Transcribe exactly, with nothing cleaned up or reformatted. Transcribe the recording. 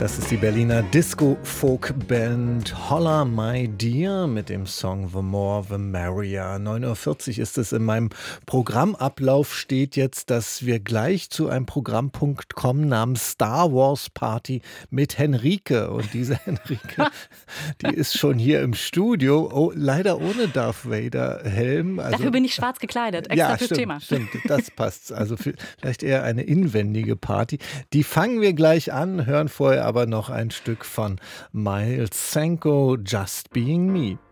Das ist die Berliner Disco-Folk-Band Holla My Dear mit dem Song The More The Merrier. neun Uhr vierzig ist es. In meinem Programmablauf steht jetzt, dass wir gleich zu einem Programmpunkt kommen namens Star Wars Party mit Henrike. Und diese Henrike, die ist schon hier im Studio, oh, leider ohne Darth Vader Helm. Also, dafür bin ich schwarz gekleidet, extra ja, fürs stimmt, Thema. Stimmt, das passt. Also vielleicht eher eine inwendige Party. Die fangen wir gleich an, hören vorher aber noch ein Stück von Miles Sanko, Just Being Me.